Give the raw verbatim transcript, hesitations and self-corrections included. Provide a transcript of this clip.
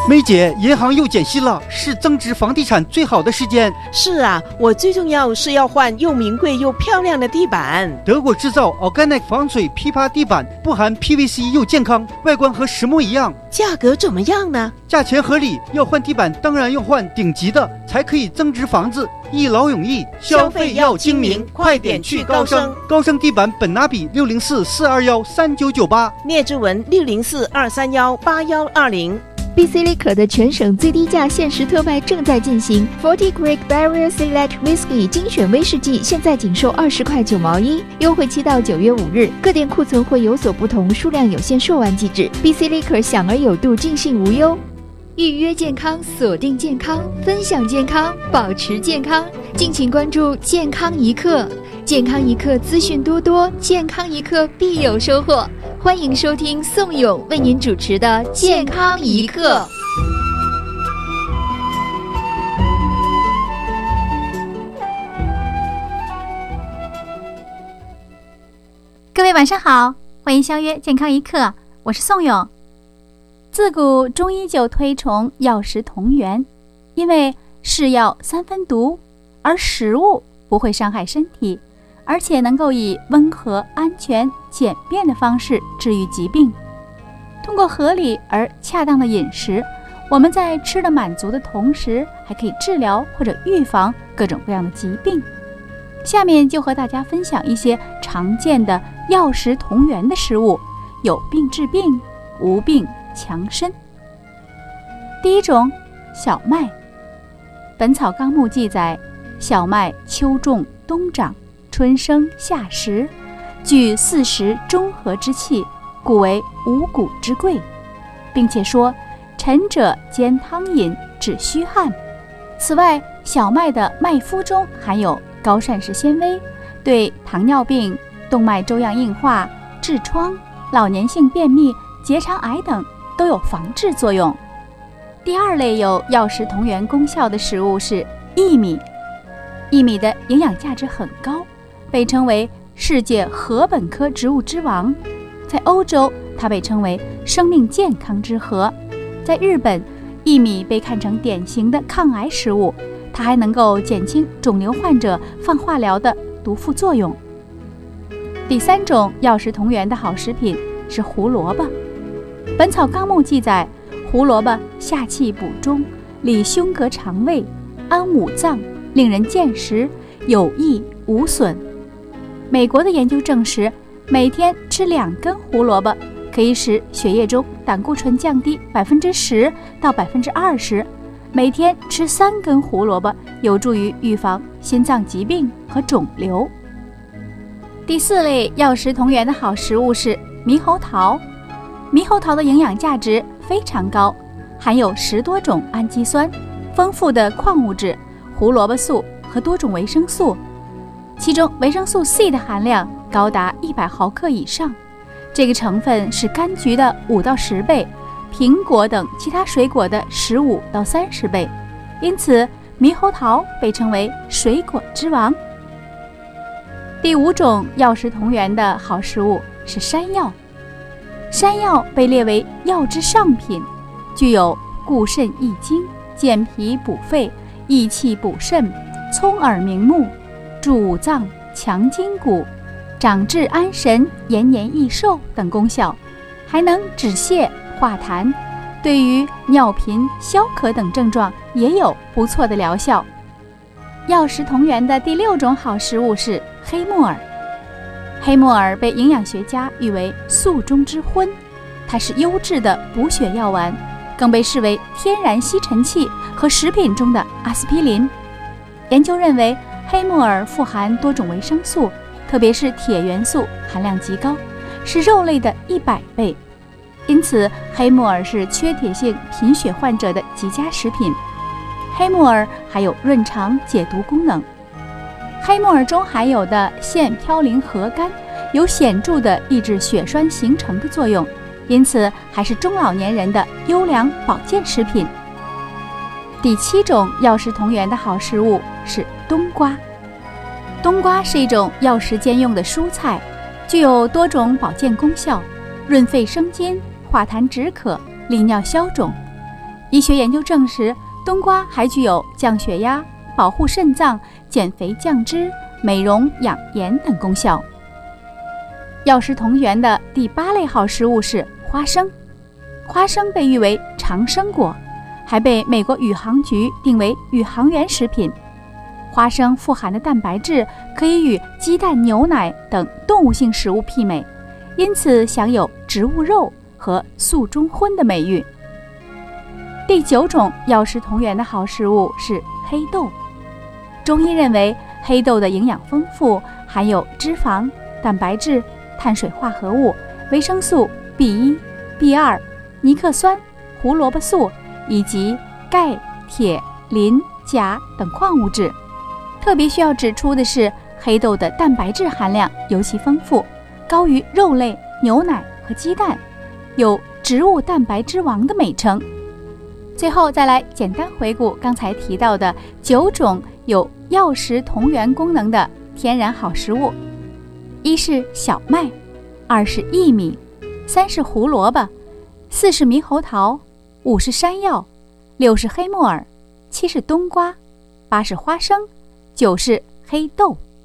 梅姐，银行又减息了，是增值房地产最好的时间。 是啊，我最重要是要换又名贵又漂亮的地板。 德国制造 Organic 防水批发地板，不含 P V C 又健康，外观和实木一样。 价格怎么样呢？ 价钱合理，要换地板当然要换顶级的，才可以增值房子，一劳永逸。 消费要精明，快点去高升。 高升地板本拿比六零四四二幺三九九八， 聂志文六零四二三幺八幺二零。 B C Liquor 的全省最低价限时特卖正在进行 ，Forty Creek Barrier Select Whisky 精选威士忌现在仅售二十块九毛一，优惠期到九月五日，各店库存会有所不同，数量有限，售完即止。B C Liquor 享而有度，尽兴无忧。预约健康，锁定健康，分享健康，保持健康。敬请关注健康一刻，健康一刻资讯多多，健康一刻必有收获。欢迎收听宋勇为您主持的健康一刻。 各位晚上好，欢迎相约健康一刻，我是宋勇。自古中医就推崇药食同源，因为是药三分毒，而食物不会伤害身体，而且能够以温和、安全、简便的方式治愈疾病。通过合理而恰当的饮食，我们在吃得满足的同时，还可以治疗或者预防各种各样的疾病。下面就和大家分享一些常见的药食同源的食物，有病治病，无病强身。第一种，小麦。本草纲目记载，小麦秋种冬长，春生夏实，具四时中和之气，故为五谷之贵，并且说陈者煎汤饮，治虚汗。此外，小麦的麦麸中含有高膳食纤维，对糖尿病、动脉粥样硬化、痔疮、老年性便秘、结肠癌等都有防治作用。第二类有药食同源功效的食物是薏米。薏米的营养价值很高，被称为世界禾本科植物之王。在欧洲，它被称为生命健康之禾。在日本，薏米被看成典型的抗癌食物，它还能够减轻肿瘤患者放化疗的毒副作用。第三种药食同源的好食品是胡萝卜。本草纲目记载，胡萝卜下气补中，理胸膈肠胃，安五脏，令人见食，有益无损。美国的研究证实，每天吃两根胡萝卜可以使血液中胆固醇降低百分之十到百分之二十，每天吃三根胡萝卜有助于预防心脏疾病和肿瘤。第四类药食同源的好食物是猕猴桃。猕猴桃的营养价值非常高，含有十多种氨基酸、丰富的矿物质、胡萝卜素和多种维生素，其中维生素 C 的含量高达一百毫克以上，这个成分是柑橘的五到十倍，苹果等其他水果的十五到三十倍，因此猕猴桃被称为水果之王。第五种药食同源的好食物是山药。山药被列为药之上品，具有固肾益精、健脾补肺、益气补肾、聪耳明目、助五脏、强筋骨、长志安神、延年益寿等功效，还能止泻化痰，对于尿频、消渴等症状也有不错的疗效。药食同源的第六种好食物是黑木耳。黑木耳被营养学家誉为素中之荤，它是优质的补血药丸，更被视为天然吸尘器和食品中的阿司匹林。研究认为，黑木耳富含多种维生素，特别是铁元素含量极高，是肉类的一百倍，因此黑木耳是缺铁性贫血患者的极佳食品。黑木耳还有润肠解毒功能。黑木耳中含有的腺嘌呤核苷有显著的抑制血栓形成的作用，因此还是中老年人的优良保健食品。第七种药食同源的好食物是冬瓜。冬瓜是一种药食兼用的蔬菜，具有多种保健功效，润肺生津、化痰止渴、利尿消肿。 医学研究证实，冬瓜还具有降血压、保护肾脏、减肥降脂、美容养颜等功效。药食同源的第八类好食物是花生。花生被誉为长生果，还被美国宇航局定为宇航员食品。花生富含的蛋白质可以与鸡蛋、牛奶等动物性食物媲美，因此享有植物肉和素中荤的美誉。第九种药食同源的好食物是黑豆。中医认为，黑豆的营养丰富，含有脂肪、蛋白质、碳水化合物、维生素 B 一、B 二、尼克酸、胡萝卜素以及钙、铁、磷、钾等矿物质。特别需要指出的是，黑豆的蛋白质含量尤其丰富，高于肉类、牛奶和鸡蛋，有植物蛋白之王的美称。最后再来简单回顾刚才提到的九种有药食同源功能的天然好食物：一是小麦，二是薏米，三是胡萝卜，四是猕猴桃，五是山药，六是黑木耳，七是冬瓜，八是花生，九是黑豆。